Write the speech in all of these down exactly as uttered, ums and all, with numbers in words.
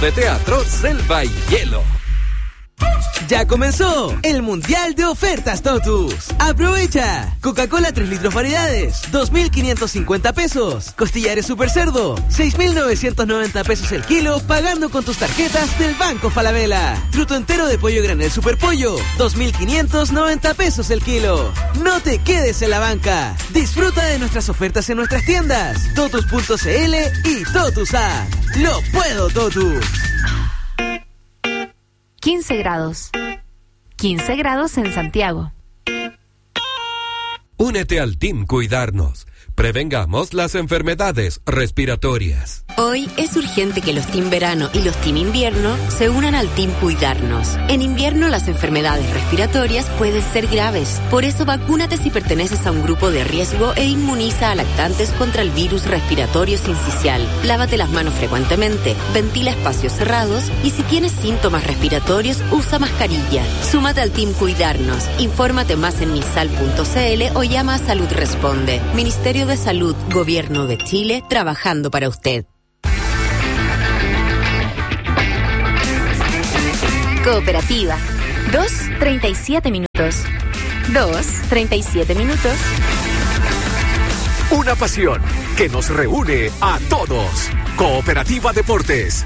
de teatro Selva y Hielo. Ya comenzó el Mundial de Ofertas Totus. ¡Aprovecha! Coca-Cola tres litros variedades, dos mil quinientos cincuenta pesos. Costillares Super Cerdo, seis mil novecientos noventa pesos el kilo, pagando con tus tarjetas del Banco Falabella. Truto entero de pollo granel Super Pollo, dos mil quinientos noventa pesos el kilo. No te quedes en la banca. Disfruta de nuestras ofertas en nuestras tiendas, totus punto c l y Totus App. ¡Lo puedo, Totus! quince grados. quince grados en Santiago. Únete al Team Cuidarnos. Prevengamos las enfermedades respiratorias. Hoy es urgente que los Team Verano y los Team Invierno se unan al Team Cuidarnos. En invierno las enfermedades respiratorias pueden ser graves. Por eso vacúnate si perteneces a un grupo de riesgo e inmuniza a lactantes contra el virus respiratorio sincicial. Lávate las manos frecuentemente, ventila espacios cerrados y si tienes síntomas respiratorios, usa mascarilla. Súmate al Team Cuidarnos. Infórmate más en misal punto c l o llama a Salud Responde. Ministerio de Salud, Gobierno de Chile, trabajando para usted. Cooperativa. dos, treinta y siete minutos. dos, treinta y siete minutos. Una pasión que nos reúne a todos. Cooperativa Deportes.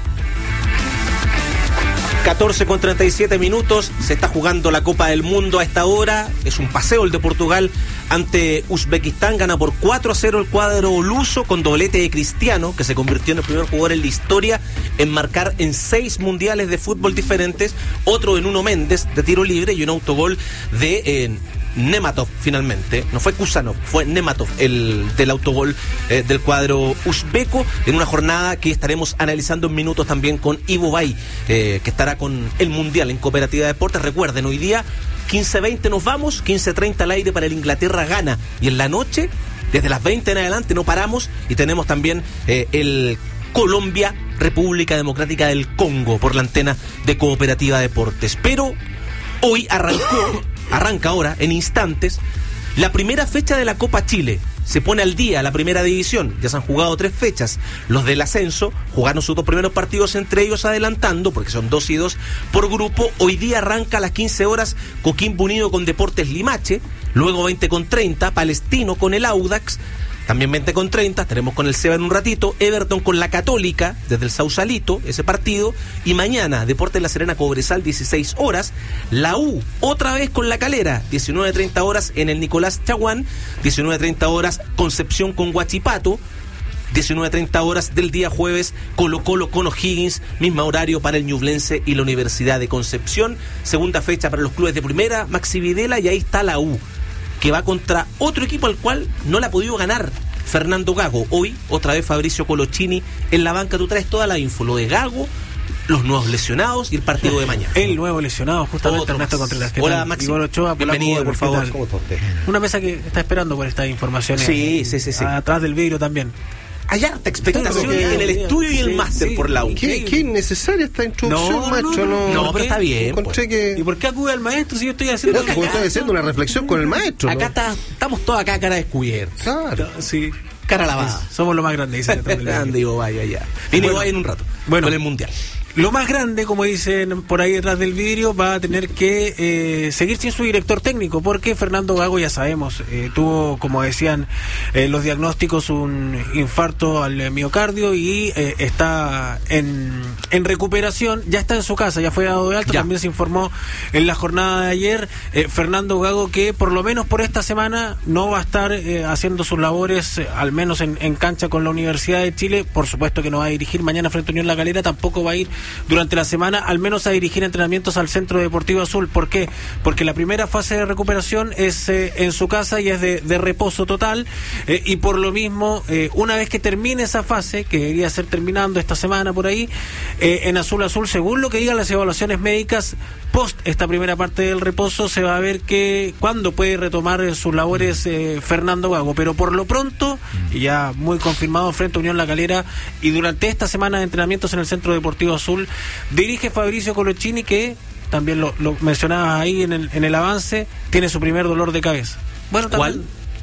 catorce con treinta y siete minutos, se está jugando la Copa del Mundo a esta hora, es un paseo el de Portugal ante Uzbekistán, gana por cuatro a cero el cuadro luso con doblete de Cristiano, que se convirtió en el primer jugador en la historia en marcar en seis mundiales de fútbol diferentes, otro en Nuno Méndez de tiro libre y un autogol de... Eh, Nematov finalmente, no fue Kusanov, fue Nematov el del autogol eh, del cuadro uzbeco en una jornada que estaremos analizando en minutos también con Ivo Bay, eh, que estará con el Mundial en Cooperativa Deportes. Recuerden, hoy día quince veinte nos vamos, quince treinta al aire para el Inglaterra-Ghana y en la noche, desde las veinte en adelante no paramos y tenemos también eh, el Colombia, República Democrática del Congo por la antena de Cooperativa Deportes. Pero hoy arrancó Arranca ahora, en instantes, la primera fecha de la Copa Chile. Se pone al día la primera división. Ya se han jugado tres fechas. Los del ascenso jugaron sus dos primeros partidos, entre ellos adelantando, porque son dos y dos por grupo. Hoy día arranca a las quince horas Coquimbo Unido con Deportes Limache. Luego veinte con treinta, Palestino con el Audax. También veinte con treinta, estaremos con el Seba en un ratito. Everton con la Católica, desde el Sausalito, ese partido. Y mañana, Deportes La Serena Cobresal, dieciséis horas. La U, otra vez con la Calera, diecinueve treinta horas en el Nicolás Chaguán. diecinueve treinta horas, Concepción con Huachipato. diecinueve treinta horas del día jueves, Colo Colo con O'Higgins, mismo horario para el Ñublense y la Universidad de Concepción. Segunda fecha para los clubes de primera, Maxi Videla, y ahí está la U, que va contra otro equipo al cual no le ha podido ganar Fernando Gago. Hoy, otra vez Fabricio Colochini en la banca. Tú traes toda la info, lo de Gago, los nuevos lesionados y el partido de mañana. El nuevo lesionado, justamente. Otro Ernesto más. Contreras. Hola, Maxi. Ochoa, bienvenido, por favor. ¿Cómo está usted? Una mesa que está esperando por estas informaciones. Sí, sí, sí, sí. Atrás del vidrio también. Hay harta expectación que, en el estudio y el sí, máster sí, por la U. ¿Qué, qué innecesaria esta introducción, no, maestro? No, no, no, pero está bien. Pues. Que... ¿Y por qué acude al maestro si yo estoy haciendo... Yo estoy haciendo una reflexión con el maestro. Acá ¿no? está, estamos todos acá cara descubierta. Claro. Sí. Cara lavada. Es, somos lo más grande, dice. Grande, Ivo, vaya, ya. Viene Ivo en un rato. Bueno. Con el Mundial. Lo más grande, como dicen por ahí detrás del vidrio, va a tener que eh, seguir sin su director técnico, porque Fernando Gago, ya sabemos, eh, tuvo, como decían eh, los diagnósticos, un infarto al miocardio y eh, está en, en recuperación, ya está en su casa, ya fue dado de alta, ya. También se informó en la jornada de ayer, eh, Fernando Gago, que por lo menos por esta semana no va a estar eh, haciendo sus labores, eh, al menos en, en cancha con la Universidad de Chile. Por supuesto que no va a dirigir mañana frente a Unión La Calera, tampoco va a ir durante la semana, al menos a dirigir entrenamientos al Centro Deportivo Azul. ¿Por qué? Porque la primera fase de recuperación es eh, en su casa y es de, de reposo total, eh, y por lo mismo, eh, una vez que termine esa fase, que debería ser terminando esta semana por ahí, eh, en Azul Azul, según lo que digan las evaluaciones médicas, post esta primera parte del reposo, se va a ver que cuándo puede retomar eh, sus labores eh, Fernando Gago. Pero por lo pronto, y ya muy confirmado, frente a Unión La Calera, y durante esta semana de entrenamientos en el Centro Deportivo Azul, dirige Fabricio Colochini, que también lo, lo mencionabas ahí en el, en el avance, tiene su primer dolor de cabeza. Bueno, ¿cuál?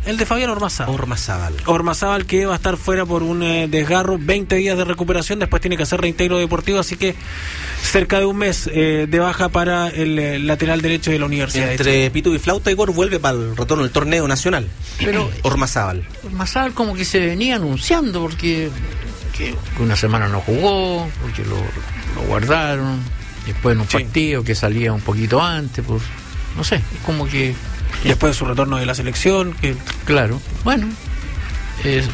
el de Fabián Ormazábal. Ormazábal. Ormazábal que va a estar fuera por un eh, desgarro, veinte días de recuperación, después tiene que hacer reintegro deportivo, así que cerca de un mes eh, de baja para el eh, lateral derecho de la Universidad Entre de Chile. Pitu y Flauta, Igor vuelve para el retorno del torneo nacional. Pero Ormazábal. Ormazábal como que se venía anunciando porque que una semana no jugó, porque lo, lo guardaron, después en un Sí. partido que salía un poquito antes, por no sé, es como que Después de su retorno de la selección, que claro, bueno, es,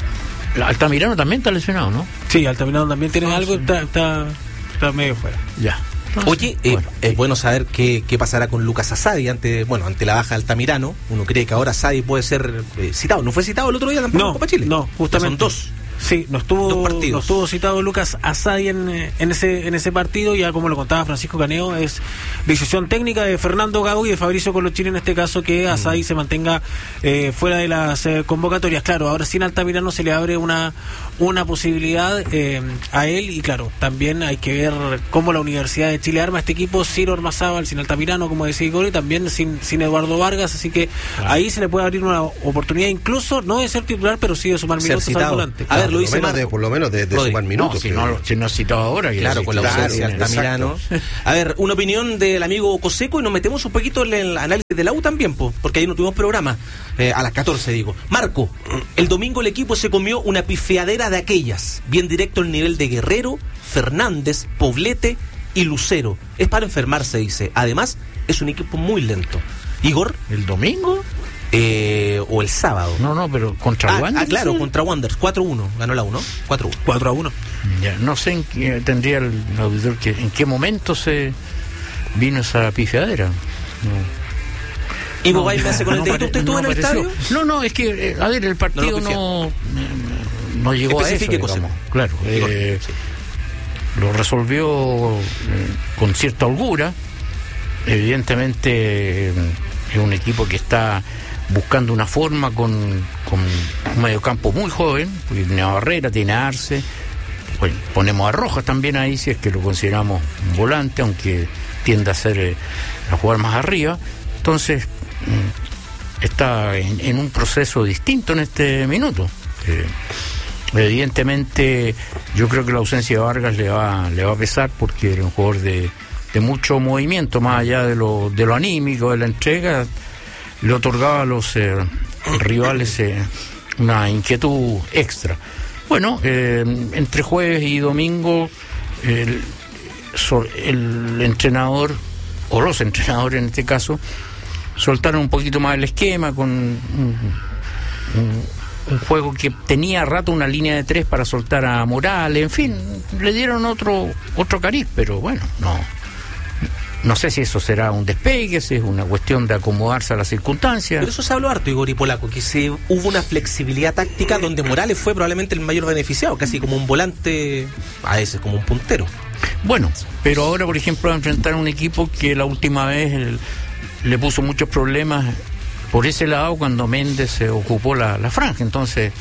Altamirano también está lesionado, ¿no? sí, Altamirano también tiene Ah, algo, sí. está, está, está medio fuera. Ya. Entonces, Oye, eh, bueno, es bueno saber qué, qué pasará con Lucas Asadi ante, bueno, ante la baja de Altamirano. Uno cree que ahora Asadi puede ser eh, citado. ¿No fue citado el otro día tampoco No, en Copa Chile? no, justamente. Ya son dos. Sí, no estuvo, Dos partidos. no estuvo citado Lucas Asadi en, eh, en ese en ese partido, ya como lo contaba Francisco Caneo, es decisión técnica de Fernando Gago y de Fabricio Colochini en este caso que Asadi mm. se mantenga eh, fuera de las eh, convocatorias. Claro, ahora sin Altamirano se le abre una una posibilidad eh, a él y claro, también hay que ver cómo la Universidad de Chile arma este equipo sin Ormazábal, sin Altamirano, como decía Igor, y también sin, sin Eduardo Vargas, así que claro. ahí se le puede abrir una oportunidad incluso, no de ser titular, pero sí de sumar Ser minutos citado. al volante. A ver, lo por, dice lo menos Marco. de, por lo menos de, de Rodri. sumar minutos. no, si no, si no ha citado ahora. que Claro, sí, con la claro, ausencia de exacto. Altamirano. A ver, una opinión del amigo Coseco y nos metemos un poquito en el análisis de la U también, po, porque ahí no tuvimos programa, eh, a las catorce digo. Marco, el domingo el equipo se comió una pifeadera de aquellas, bien directo el nivel de Guerrero, Fernández, Poblete y Lucero. Es para enfermarse, dice. Además, es un equipo muy lento. Igor, ¿El domingo? eh, o el sábado. No, no, pero contra Ah, Wanderers. ah, claro, contra Wanderers, cuatro uno, ganó la U, ¿no? cuatro uno. cuatro a uno. Ya, no sé en qué, tendría el auditor que en qué momento se vino esa pifiadera. No. Ivo No, Bay me hace con el no dedito, pare- ¿usted estuvo no en el apareció. estadio? No, no, es que, eh, a ver, el partido No no, lo no, llegó a eso, Especifique, digamos. José. Claro, eh, Sí. lo resolvió eh, con cierta holgura. Evidentemente eh, es un equipo que está buscando una forma con, con un mediocampo muy joven, porque tiene a Barrera, tiene a Arce. Bueno, ponemos a Rojas también ahí, si es que lo consideramos un volante, aunque tiende a ser eh, a jugar más arriba. Entonces mm, está en, en un proceso distinto en este minuto. Eh, evidentemente yo creo que la ausencia de Vargas le va le va a pesar, porque era un jugador de, de mucho movimiento, más allá de lo, de lo anímico, de la entrega, le otorgaba a los eh, rivales eh, una inquietud extra. Bueno, eh, entre jueves y domingo el, so, el entrenador, o los entrenadores en este caso, soltaron un poquito más el esquema con un, un, un juego que tenía a rato una línea de tres para soltar a Morales, en fin, le dieron otro otro cariz, pero bueno, no no sé si eso será un despegue, si es una cuestión de acomodarse a las circunstancias. Pero eso se habló harto, Igor y Polaco, que se hubo una flexibilidad táctica donde Morales fue probablemente el mayor beneficiado, casi como un volante, a veces como un puntero. Bueno, pero ahora, por ejemplo, va a enfrentar a un equipo que la última vez el, le puso muchos problemas por ese lado cuando Méndez se ocupó la, la franja. Entonces,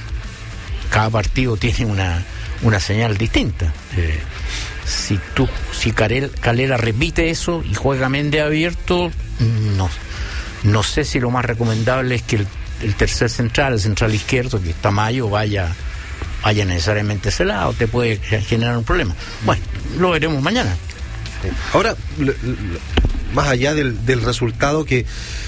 cada partido tiene una, una señal distinta. Eh, si tú, si Carel, Calera repite eso y juega Méndez abierto, no, no sé si lo más recomendable es que el, el tercer central, el central izquierdo, que está Mayo, vaya vaya necesariamente ese lado, te puede generar un problema. Bueno, lo veremos mañana. Ahora, l- l- más allá del, del resultado que,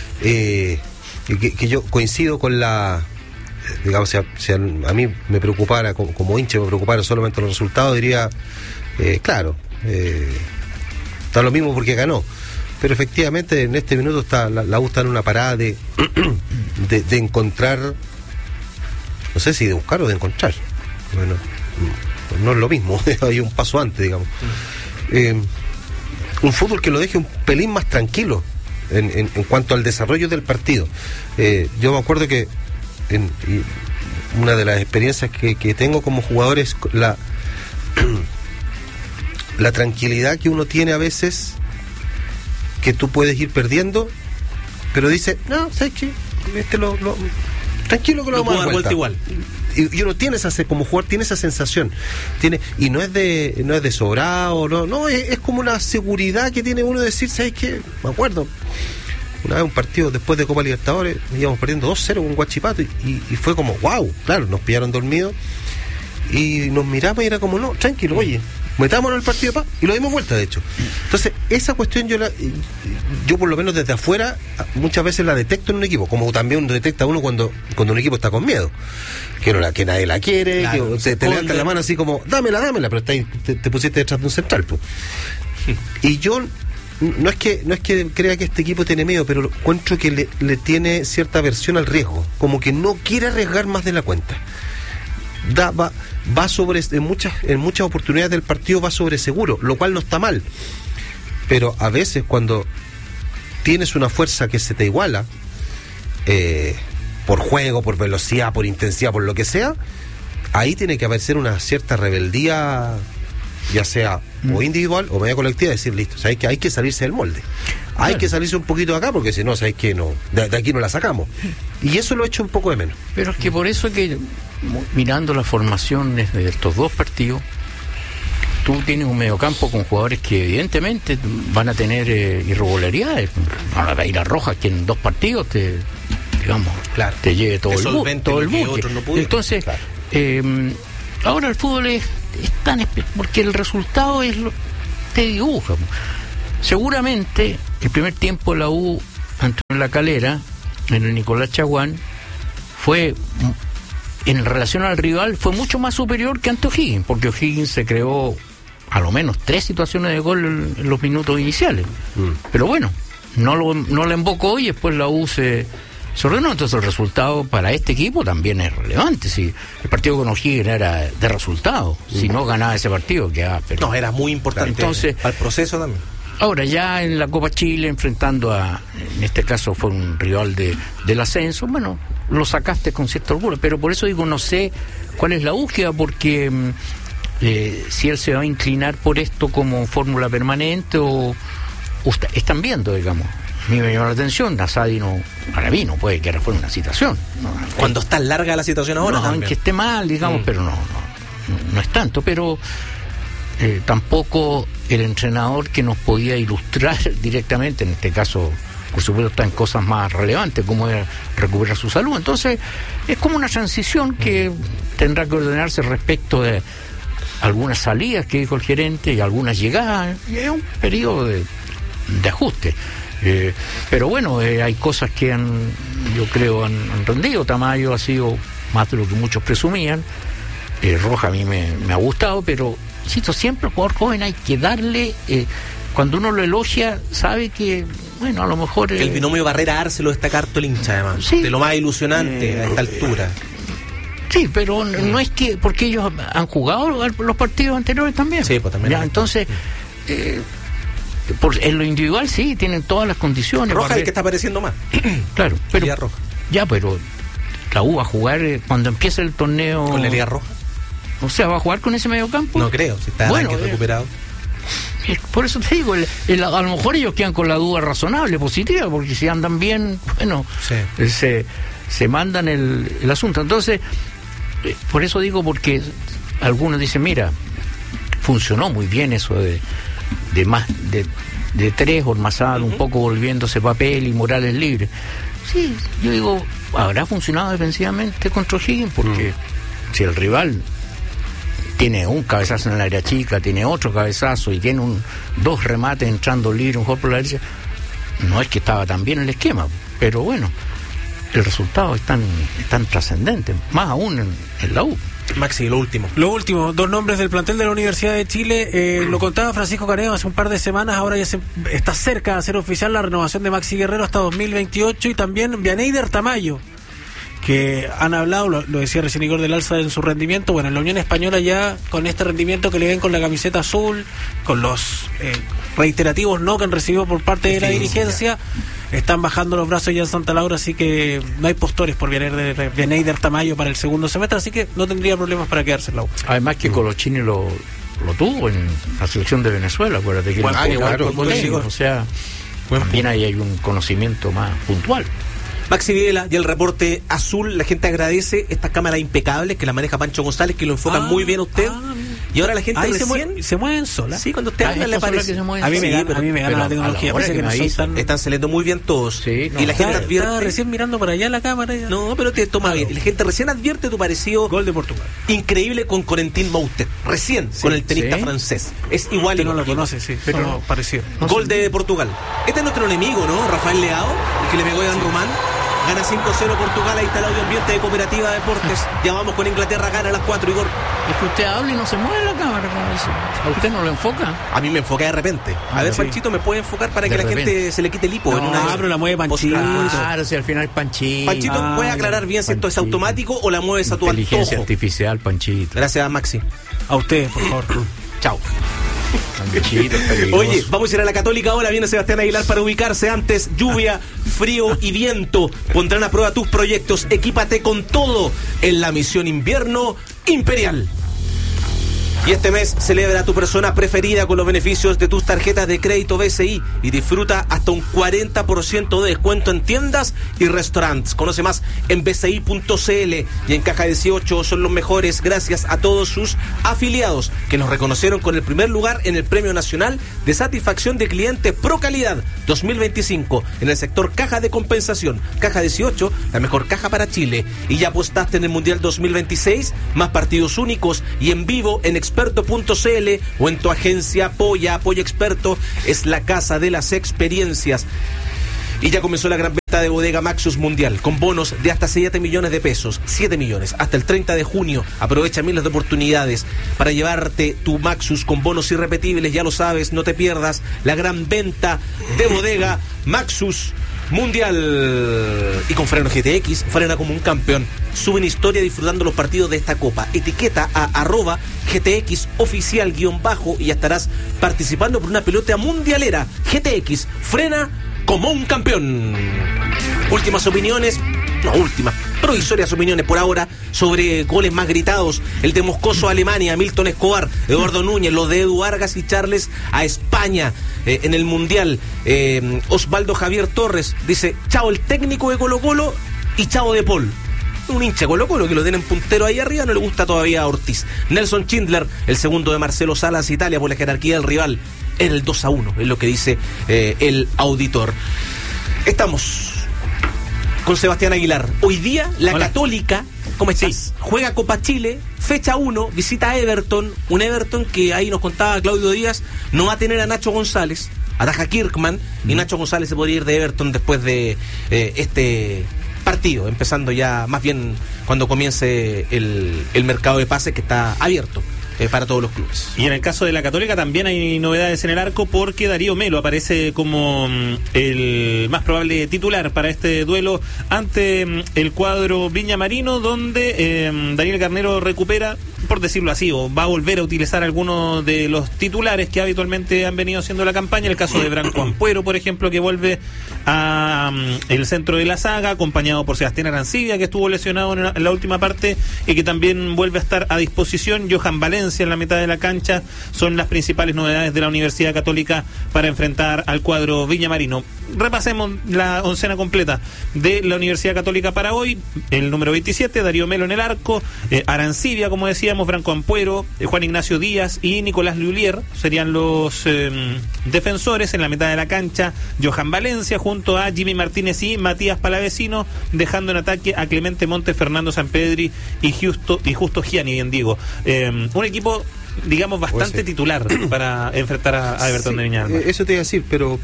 eh, que, que yo coincido con la, digamos, si a, si a, a mí me preocupara, como, como hincha me preocupara solamente los resultados, diría, eh, claro, eh, está lo mismo porque ganó. Pero efectivamente en este minuto está la, la U está en una parada de, de, de encontrar, no sé si de buscar o de encontrar. Bueno, no es lo mismo, hay un paso antes, digamos. Eh, un fútbol que lo deje un pelín más tranquilo en, en, en cuanto al desarrollo del partido. Eh, yo me acuerdo que en, y una de las experiencias que, que tengo como jugador es la, la tranquilidad que uno tiene a veces, que tú puedes ir perdiendo, pero dice, no, ¿sabes qué? Este lo, lo, tranquilo que lo, Lo vamos a puedo dar dar vuelta vuelta. igual. Y, y uno tiene esa, como jugador tiene esa sensación, tiene, y no es de no es de sobrado, no, no es, es como una seguridad que tiene uno de decir, ¿sabes qué? Me acuerdo una vez un partido después de Copa Libertadores, íbamos perdiendo dos cero con Huachipato y, y, y fue como, wow, claro, nos pillaron dormidos y nos miramos y era como, no, tranquilo, oye, metámonos en el partido pa, y lo dimos vuelta, de hecho. Entonces, esa cuestión yo la, yo por lo menos desde afuera muchas veces la detecto en un equipo, como también detecta uno cuando, cuando un equipo está con miedo, que, no la, que nadie la quiere, claro, que te, te levanta la mano así como, dámela, dámela, pero está ahí, te, te pusiste detrás de un central, pues. Y yo no es que no es que crea que este equipo tiene miedo, pero encuentro que le, le tiene cierta aversión al riesgo, como que no quiere arriesgar más de la cuenta. Da, va, va sobre, en muchas, en muchas oportunidades del partido va sobre seguro, lo cual no está mal. Pero a veces cuando tienes una fuerza que se te iguala, eh, por juego, por velocidad, por intensidad, por lo que sea, ahí tiene que haber ser una cierta rebeldía, ya sea mm. o individual o media colectiva, decir, listo, ¿sabes que hay que salirse del molde? Hay claro. que salirse un poquito de acá, porque si no, ¿sabes que no, de, de aquí no la sacamos? Y eso lo he hecho un poco de menos. Pero es que por eso que, mirando las formaciones de estos dos partidos, tú tienes un mediocampo con jugadores que evidentemente van a tener eh, irregularidades. No va a ir a Rojas, que en dos partidos te, digamos, claro. te lleve todo te el buque. Todo el buque. No Entonces, claro. eh, ahora el fútbol es, es tan... porque el resultado es lo, te dibuja. Seguramente el primer tiempo la U en La Calera, en el Nicolás Chaguán, fue, en relación al rival, fue mucho más superior que ante O'Higgins, porque O'Higgins se creó a lo menos tres situaciones de gol en, en los minutos iniciales. Mm. Pero bueno, no lo no la embocó y después la U se, se ordenó. Entonces el resultado para este equipo también es relevante. Si el partido con O'Higgins era de resultado, mm. si no ganaba ese partido, quedaba... Pero... No, era muy importante. Entonces, al proceso también. Ahora, ya en la Copa Chile, enfrentando a, en este caso fue un rival de, del ascenso, bueno, lo sacaste con cierto orgullo, pero por eso digo, no sé cuál es la búsqueda, porque eh, si él se va a inclinar por esto como fórmula permanente o, o está, están viendo, digamos. A mí me llama la atención, Asadi no, para mí no puede que fuera una citación. No, Cuando está larga la situación ahora. No, aunque esté mal, digamos, mm. pero no, no, no es tanto, pero... Eh, tampoco el entrenador que nos podía ilustrar directamente, en este caso, por supuesto, está en cosas más relevantes, como es recuperar su salud. Entonces, es como una transición que tendrá que ordenarse respecto de algunas salidas que dijo el gerente y algunas llegadas, y es un periodo de, de ajuste. Eh, pero bueno, eh, hay cosas que han, yo creo, han, han rendido. Tamayo ha sido más de lo que muchos presumían. Eh, Roja a mí me, me ha gustado, pero siempre al jugador joven hay que darle, eh, cuando uno lo elogia, sabe que, bueno, a lo mejor... Eh, el binomio Barrera-Arce lo destaca harto el hincha, además, sí, de lo más ilusionante eh, a esta altura. Sí, pero no, no es que, porque ellos han jugado los partidos anteriores también. Sí, pues también. Ya, entonces, eh, por, en lo individual sí, tienen todas las condiciones. Roja es el que está apareciendo más. Claro, pero... Ya, Roja. Ya, pero la U va a jugar eh, cuando empiece el torneo... ¿Con la Liga Roja? O sea, ¿va a jugar con ese mediocampo? No creo, si está bueno, eh, recuperado. Por eso te digo, el, el, a lo mejor ellos quedan con la duda razonable, positiva, porque si andan bien, bueno, sí. se, se mandan el, el asunto. Entonces, eh, por eso digo, porque algunos dicen, mira, funcionó muy bien eso de, de más de, de tres, Ormazábal, uh-huh. un poco volviéndose papel y Morales libre. Sí, yo digo, habrá funcionado defensivamente contra O'Higgins, porque uh-huh. si el rival tiene un cabezazo en el área chica, tiene otro cabezazo y tiene un dos remates entrando libre, un jugador por la derecha, no es que estaba tan bien el esquema, pero bueno, el resultado es tan, tan trascendente, más aún en, en la U. Maxi, lo último. Lo último, dos nombres del plantel de la Universidad de Chile. Eh, lo contaba Francisco Caneo hace un par de semanas, ahora ya se, está cerca de hacer oficial la renovación de Maxi Guerrero hasta dos mil veintiocho, y también Vianeyder Tamayo, que han hablado, lo, lo decía recién Igor, del alza en su rendimiento. Bueno, en la Unión Española ya con este rendimiento que le ven con la camiseta azul, con los eh, reiterativos no que han recibido por parte de la dirigencia, están bajando los brazos ya en Santa Laura, así que no hay postores por Vianeyder, Vianeyder Tamayo para el segundo semestre, así que no tendría problemas para quedarse en la U. Además que Colochini lo, lo tuvo en la selección de Venezuela, acuérdate que bueno, ah, claro, claro, o sea, bueno, también ahí hay un conocimiento más puntual. Maxi Videla y el reporte azul, la gente agradece estas cámaras impecables que las maneja Pancho González, que lo enfocan ah, muy bien a usted, ah, y Y ahora la gente Ahí recién... se, mueven, se mueven solas. Sí, cuando usted Ah, habla le estas son las parece... que se mueven A mí me Sí, gana, pero- a mí me gana pero la a la tecnología. hora Parece que que no me son avisan, tan... Están saliendo muy bien todos. Sí, no, y la gente Estaba- advierte... estaba recién mirando para allá la cámara. Ya. No, pero te toma bien. La gente recién advierte tu parecido Gol de Portugal. increíble con Corentin Moutet. Recién, con el tenista sí. francés. Es igual Usted no igual. lo conoce, sí. Pero Pero no. parecido. Gol de Portugal. Este es nuestro enemigo, ¿no? Rafael Leao, el que le pegó a Iván Román. Gana cinco cero Portugal. Ahí está el audio ambiente de Cooperativa Deportes. Ya vamos con Inglaterra, gana a las cuatro, Igor. Es que usted habla y no se mueve la cámara con eso. ¿A usted no lo enfoca? A mí me enfoca de repente. A Ah, ver, sí. Panchito, ¿me puede enfocar para De que la repente. gente se le quite el hipo? No, en una ah, pero la mueve Panchito. Claro. Claro, si al final Panchito. Panchito, Ah, ¿puede ya. aclarar bien si esto es Panchito. automático o la mueves a tu Inteligencia antojo? artificial, Panchito. Gracias, Maxi. A usted, por favor. Chao. Panchito, es peligroso. Oye, vamos a ir a la Católica ahora. Viene Sebastián Aguilar para ubicarse. Antes, lluvia, frío y viento pondrán a prueba tus proyectos. Equípate con todo en la misión invierno imperial. Y este mes celebra a tu persona preferida con los beneficios de tus tarjetas de crédito B C I y disfruta hasta un cuarenta por ciento de descuento en tiendas y restaurantes. Conoce más en b c i punto c l y en Caja dieciocho son los mejores gracias a todos sus afiliados que nos reconocieron con el primer lugar en el Premio Nacional de Satisfacción de Cliente Pro Calidad dos mil veinticinco en el sector Caja de Compensación. Caja dieciocho, la mejor caja para Chile. Y ya apostaste en el Mundial dos mil veintiséis, más partidos únicos y en vivo en experto punto c l o en tu agencia Apoya. Apoya Experto es la casa de las experiencias. Y ya comenzó la gran venta de Bodega Maxus Mundial, con bonos de hasta siete millones de pesos. siete millones, hasta el treinta de junio. Aprovecha miles de oportunidades para llevarte tu Maxus con bonos irrepetibles, ya lo sabes, no te pierdas la gran venta de Bodega Maxus Mundial. Y con freno G T X, frena como un campeón. Suben historia disfrutando los partidos de esta copa. Etiqueta a arroba G T X oficial guión bajo y ya estarás participando por una pelota mundialera. G T X, frena como un campeón. Últimas opiniones, no últimas, provisorias opiniones por ahora sobre goles más gritados. El de Moscoso a Alemania, Milton Escobar, Eduardo Núñez, los de Edu Vargas y Charles a España eh, en el Mundial. Eh, Osvaldo Javier Torres dice, chao el técnico de Colo Colo y chao de Paul. Un hincha de Colo Colo que lo tienen puntero ahí arriba, no le gusta todavía a Ortiz. Nelson Schindler, el segundo de Marcelo Salas, Italia, por la jerarquía del rival. En el dos a uno, es lo que dice eh, el auditor. Estamos con Sebastián Aguilar. Hoy día, la Hola. Católica, ¿cómo estás? Sí. Juega Copa Chile, fecha uno, visita a Everton. Un Everton que ahí nos contaba Claudio Díaz, no va a tener a Nacho González, ataja Kirkman, y Nacho González se podría ir de Everton después de eh, este partido, empezando ya más bien cuando comience el, el mercado de pases que está abierto eh, para todos los clubes. Y en el caso de la Católica también hay novedades en el arco porque Darío Melo aparece como mm, el más probable titular para este duelo ante mm, el cuadro Viña Marino, donde eh, Daniel Garnero recupera, por decirlo así, o va a volver a utilizar algunos de los titulares que habitualmente han venido haciendo la campaña. El caso de Branco Ampuero, por ejemplo, que vuelve a um, el centro de la saga, acompañado por Sebastián Arancibia, que estuvo lesionado en la, en la última parte y que también vuelve a estar a disposición. Johan Valencia en la mitad de la cancha son las principales novedades de la Universidad Católica para enfrentar al cuadro Viña Marino. Repasemos la oncena completa de la Universidad Católica para hoy. El número veintisiete, Darío Melo en el arco, eh, Arancibia, como decíamos, Branco Ampuero, eh, Juan Ignacio Díaz y Nicolás Lullier serían los eh, defensores. En la mitad de la cancha, Johan Valencia junto a Jimmy Martínez y Matías Palavecino, dejando en ataque a Clemente Montes, Fernando Sampedri y Justo, y Justo Gianni, bien digo. Eh, un equipo, digamos, bastante Puede ser. titular para enfrentar a, a Everton Sí, de Viña del Mar. eh, Eso te iba a decir, pero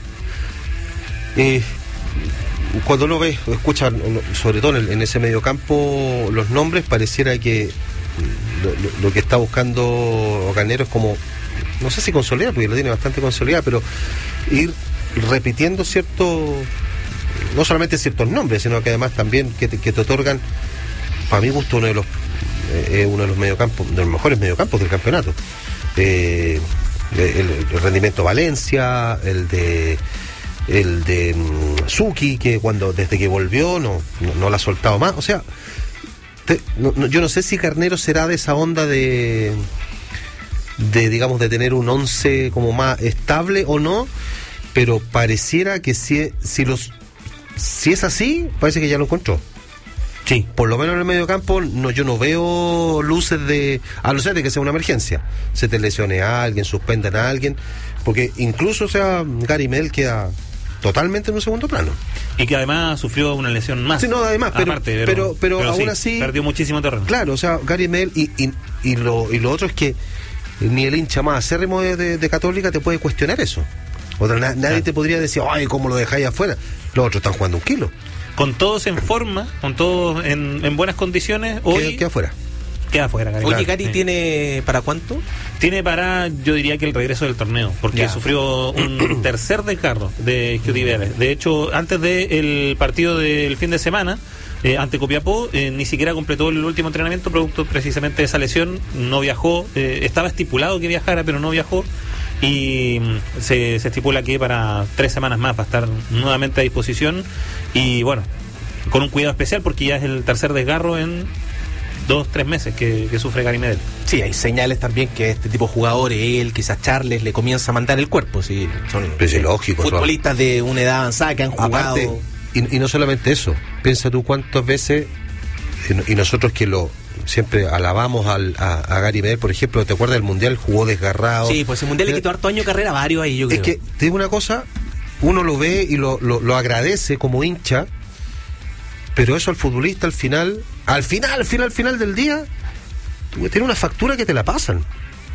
eh, cuando uno ve, escucha, sobre todo en, en ese mediocampo, los nombres, pareciera que lo, lo- lo que está buscando Garnero es como, no sé si consolidar, porque lo tiene bastante consolidado, pero ir repitiendo cierto, no solamente ciertos nombres, sino que además también que te, que te otorgan, para mi gusto, uno de los eh, eh, uno de los mediocampos, de los mejores mediocampos del campeonato. Eh, el, el rendimiento Valencia, el de el de mm, Suki, que cuando desde que volvió no, no, no la ha soltado más. O sea, te- no- no- yo no sé si Garnero será de esa onda de de digamos de tener un once como más estable o no, pero pareciera que si, si los si es así, parece que ya lo encontró. Sí. Por lo menos en el medio campo no, yo no veo luces de, a no ser de que sea una emergencia, se te lesione a alguien, suspendan a alguien, porque incluso, o sea, Gary Medel queda totalmente en un segundo plano. Y que además sufrió una lesión más. Sí, no, además, pero, aparte, pero, pero, pero, pero aún sí, así perdió muchísimo terreno. Claro, o sea, Gary Medel y, y, y, lo, y lo otro es que ni el hincha más acérrimo de, de, de Católica te puede cuestionar eso. Otra, na, nadie claro. te podría decir, ay, ¿cómo lo dejáis afuera? Los otros están jugando un kilo. Con todos en forma, con todos en, en buenas condiciones, hoy... Queda afuera. Queda afuera, Gary. Oye, Gary, sí. ¿tiene para cuánto? Tiene para, yo diría que el regreso del torneo, porque ya. sufrió un tercer desgarro de isquiotibiales. De hecho, antes del partido del fin de semana, eh, ante Copiapó, eh, ni siquiera completó el último entrenamiento, producto precisamente de esa lesión, no viajó, eh, estaba estipulado que viajara, pero no viajó. Y se, se estipula que para tres semanas más va a estar nuevamente a disposición y bueno, con un cuidado especial porque ya es el tercer desgarro en dos, tres meses que, que sufre Gary Medel. Sí, hay señales también que este tipo de jugadores, él, quizás Charles, le comienza a mandar el cuerpo. Sí, son pues lógico, futbolistas de una edad avanzada que han jugado. Aparte, y, y no solamente eso, piensa tú cuántas veces, y, y nosotros que lo siempre alabamos al, a, a Gary Medel, por ejemplo, ¿te acuerdas del Mundial? Jugó desgarrado. Sí, pues el Mundial le quitó harto año de carrera a varios ahí, yo creo. Es que, te digo una cosa, uno lo ve y lo, lo, lo agradece como hincha, pero eso al futbolista al final, al final, al final, al final del día, tiene una factura que te la pasan.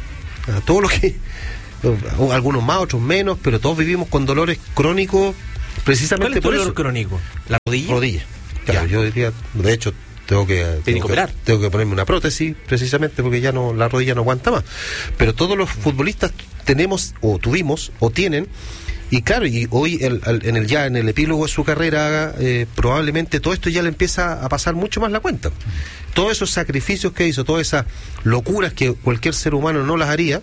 A todo lo que, algunos más, otros menos, pero todos vivimos con dolores crónicos precisamente ¿Cuál es tu por dolor eso. crónico? ¿La rodilla? Rodilla. Claro, yo diría, de hecho, tengo que, tengo que, tengo que ponerme una prótesis precisamente porque ya no, la rodilla no aguanta más. Pero todos los futbolistas tenemos o tuvimos o tienen, y claro, y hoy el, el, en el ya en el epílogo de su carrera eh, probablemente todo esto ya le empieza a pasar mucho más la cuenta. Todos esos sacrificios que hizo, todas esas locuras que cualquier ser humano no las haría,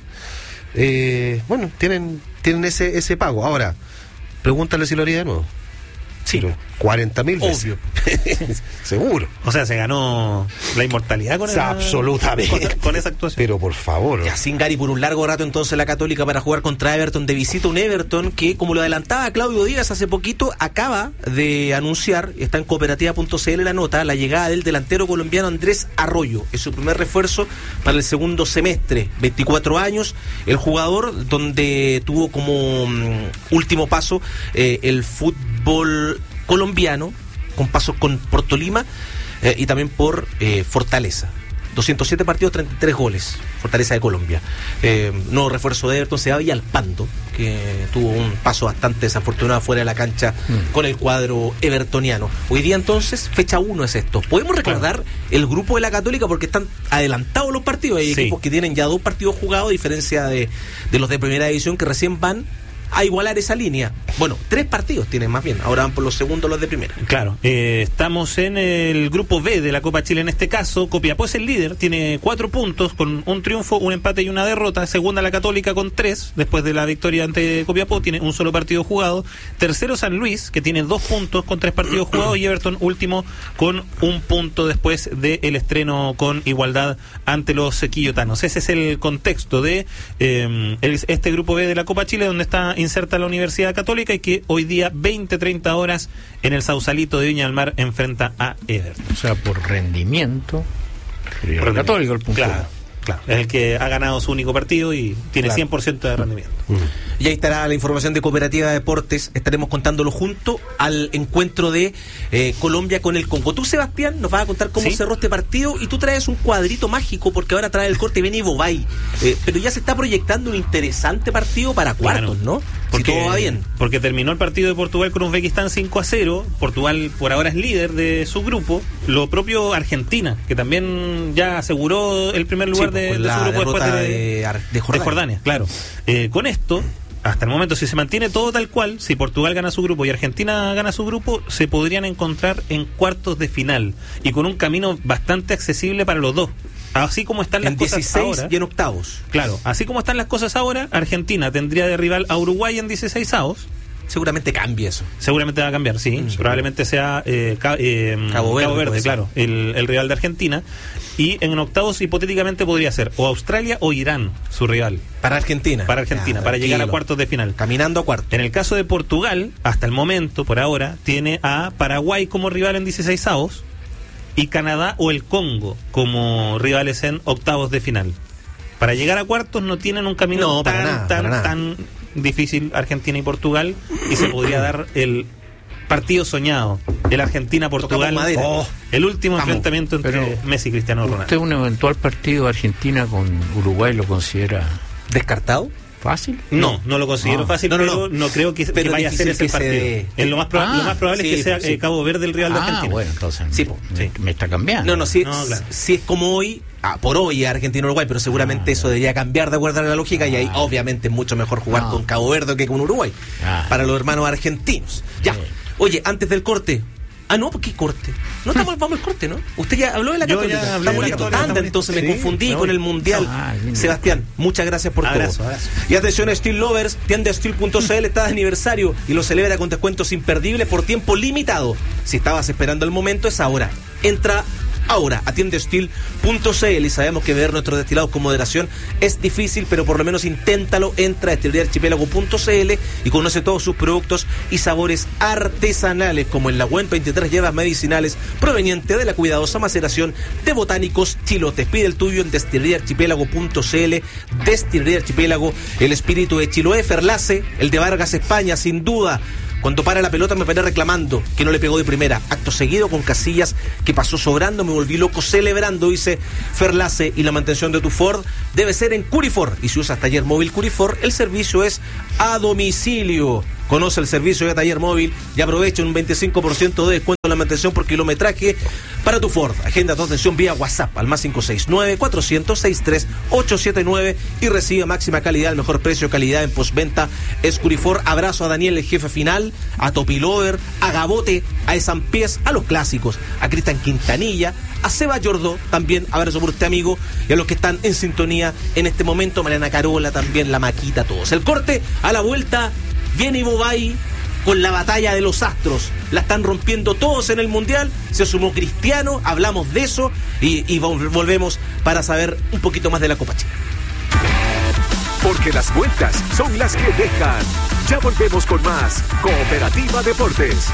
eh, bueno, tienen tienen ese ese pago. Ahora, pregúntale si lo haría de nuevo. Sí, cuarenta mil veces. Obvio. Seguro. O sea, se ganó la inmortalidad con, esa, absolutamente. Con, con esa actuación. Pero por favor. Ya sin Gary por un largo rato entonces la Católica para jugar contra Everton de visita, un Everton que, como lo adelantaba Claudio Díaz hace poquito, acaba de anunciar, está en cooperativa punto c l la nota, la llegada del delantero colombiano Andrés Arroyo. Es su primer refuerzo para el segundo semestre. veinticuatro años, el jugador donde tuvo como um, último paso eh, el fútbol colombiano, con pasos con Porto Lima eh, y también por eh, Fortaleza. doscientos siete partidos, treinta y tres goles. Fortaleza de Colombia. Eh, nuevo refuerzo de Everton, se va Villalpando, que tuvo un paso bastante desafortunado fuera de la cancha mm. con el cuadro evertoniano. Hoy día entonces, fecha uno es esto. Podemos recordar claro. el grupo de la Católica porque están adelantados los partidos. Hay sí. equipos que tienen ya dos partidos jugados, a diferencia de, de los de primera división que recién van a igualar esa línea. Bueno, tres partidos tienen más bien, ahora van por los segundos los de primera. Claro, eh, estamos en el grupo B de la Copa Chile en este caso. Copiapó es el líder, tiene cuatro puntos con un triunfo, un empate y una derrota. Segunda la Católica con tres, después de la victoria ante Copiapó, tiene un solo partido jugado. Tercero San Luis, que tiene dos puntos con tres partidos jugados, y Everton último con un punto después del estreno con igualdad ante los quillotanos. Ese es el contexto de eh, el, este grupo B de la Copa Chile, donde está inserta la Universidad Católica y que hoy día veinte treinta horas en el Sausalito de Viña del Mar enfrenta a Everton. O sea, por rendimiento, por Católico el punto. Claro, claro. Es el que ha ganado su único partido y tiene claro. cien por ciento de rendimiento. Uh-huh. Y ahí estará la información de Cooperativa de Deportes. Estaremos contándolo junto al encuentro de eh, Colombia con el Congo. Tú, Sebastián, nos vas a contar cómo ¿Sí? cerró este partido y tú traes un cuadrito mágico porque ahora trae el corte Beni Bobay. Eh, pero ya se está proyectando un interesante partido para cuartos, bueno, ¿no? Porque, si todo va bien. Porque terminó el partido de Portugal con Uzbekistán cinco a cero. Portugal por ahora es líder de su grupo. Lo propio Argentina, que también ya aseguró el primer lugar sí, de, de su grupo después de, de, de, Jordania. de Jordania. Claro. Eh, con esto, hasta el momento, si se mantiene todo tal cual, si Portugal gana su grupo y Argentina gana su grupo, se podrían encontrar en cuartos de final y con un camino bastante accesible para los dos. Así como están las en cosas dieciséis ahora, y en octavos. Claro, así como están las cosas ahora, Argentina tendría de rival a Uruguay en dieciséis avos. Seguramente cambie eso. Seguramente va a cambiar, sí. Mm, Probablemente sea eh, ca- eh, Cabo Verde, Cabo Verde claro, el, el rival de Argentina. Y en octavos hipotéticamente podría ser o Australia o Irán su rival. Para Argentina. Para Argentina, ya, para llegar a cuartos de final. Caminando a cuartos. En el caso de Portugal, hasta el momento, por ahora, tiene a Paraguay como rival en dieciséis avos. y Canadá o el Congo como rivales en octavos de final. Para llegar a cuartos no tienen un camino No, para tan, nada, tan, para nada. tan difícil Argentina y Portugal, y se podría dar el partido soñado, el Argentina-Portugal, Tocamos madera. oh, el último Vamos. enfrentamiento entre Pero Messi y Cristiano Ronaldo. ¿Usted un eventual partido Argentina con Uruguay lo considera ¿Descartado? fácil? No, no lo considero Ah. fácil, No, no, pero no. no creo que, Pero que vaya a ser difícil ese que se partido. dé. Es lo más, proba- Ah, lo más probable sí, es que sea sí. eh, Cabo Verde el rival de Ah, Argentina. bueno, entonces Sí, me, sí. me está cambiando. No, no, si, No, claro. si es como hoy, ah, por hoy Argentina-Uruguay, pero seguramente Ah, eso debería cambiar de acuerdo a la lógica, y ahí Ah. obviamente es mucho mejor jugar Ah. con Cabo Verde que con Uruguay, Ah. para los hermanos argentinos. Ya, Sí. oye, antes del corte. Ah, no, ¿por qué corte? No estamos, vamos al corte, ¿no? Usted ya habló de la Yo Católica. ya hablé Estamos de la listos. Católica, Anda, estamos entonces me listos. Sí, confundí me con voy. el Mundial. Ah, bien. Sebastián, muchas gracias por Abrazo, todo. abrazo. Y atención, Steel Lovers, tienda steel punto c l está de aniversario y lo celebra con descuentos imperdibles por tiempo limitado. Si estabas esperando el momento, es ahora. Entra ahora a tienda steel punto c l, y sabemos que ver nuestros destilados con moderación es difícil, pero por lo menos inténtalo. Entra a destilería archipiélago punto c l y conoce todos sus productos y sabores artesanales, como el Lagüen veintitrés hierbas medicinales proveniente de la cuidadosa maceración de botánicos chilotes. Pide el tuyo en destilería archipiélago punto c l. Destilería Archipiélago, el espíritu de Chiloé. Ferlace, el de Vargas, España, sin duda. Cuando para la pelota me paré reclamando que no le pegó de primera. Acto seguido, con Casillas que pasó sobrando, me volví loco celebrando. Dice Ferlace, y la mantención de tu Ford debe ser en Curifor. Y si usas taller móvil Curifor, el servicio es a domicilio. Conoce el servicio de taller móvil y aprovecha un veinticinco por ciento de descuento en la mantención por kilometraje para tu Ford. Agenda tu atención vía WhatsApp al más cinco seis nueve, cuatrocientos sesenta y tres, ochocientos setenta y nueve y recibe máxima calidad, el mejor precio, calidad en postventa. Escurifor. Abrazo a Daniel, el jefe final, a Topilover, a Gabote, a Esampiés, a los clásicos, a Cristian Quintanilla, a Seba Yordó, también abrazo por usted, amigo, y a los que están en sintonía en este momento, Mariana Carola, también la Maquita, todos. El corte, a la vuelta, viene Ibobay con la batalla de los astros. La están rompiendo todos en el Mundial. Se sumó Cristiano, hablamos de eso y, y vol- volvemos para saber un poquito más de la Copa China. Porque las vueltas son las que dejan. Ya volvemos con más Cooperativa Deportes.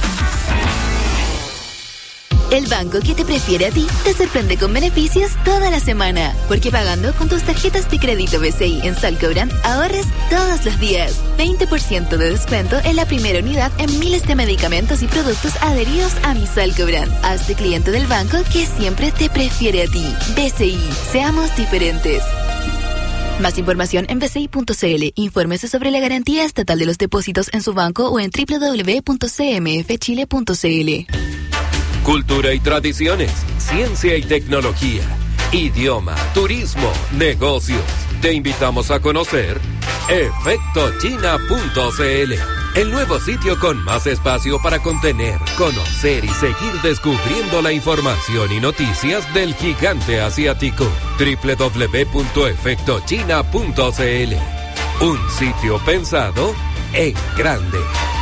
El banco que te prefiere a ti te sorprende con beneficios toda la semana. Porque pagando con tus tarjetas de crédito B C I en Salcobrand ahorres todos los días. veinte por ciento de descuento en la primera unidad en miles de medicamentos y productos adheridos a mi Salcobrand. Hazte cliente del banco que siempre te prefiere a ti. B C I, seamos diferentes. Más información en b c i punto c l. Infórmese sobre la garantía estatal de los depósitos en su banco o en w w w punto c m f chile punto c l. Cultura y tradiciones, ciencia y tecnología, idioma, turismo, negocios. Te invitamos a conocer efecto china punto c l, el nuevo sitio con más espacio para contener, conocer y seguir descubriendo la información y noticias del gigante asiático. w w w punto efecto china punto c l, un sitio pensado en grande.